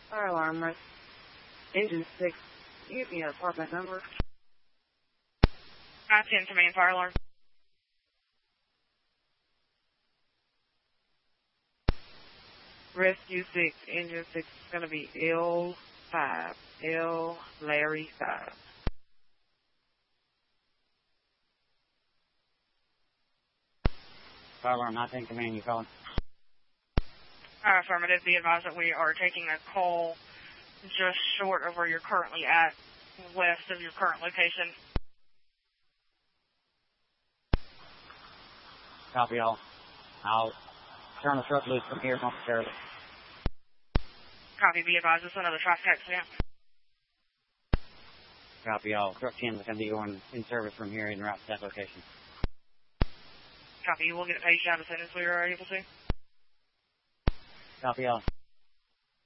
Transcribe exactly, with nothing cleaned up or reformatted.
Fire alarm, right. Engine six. Give me a apartment number. I ten to main fire alarm. Rescue six. Engine six is going to be L five. L Larry five. Fire alarm nineteen command, you calling? Uh, affirmative. Be advised that we are taking a call just short of where you're currently at, west of your current location. Copy all. I'll turn the truck loose from here momentarily. Copy. Be advised. It's another traffic accident. Copy all. Truck ten is going to be going in service from here in route to that location. Copy. We'll get a page out as soon as we are able to. Copy all.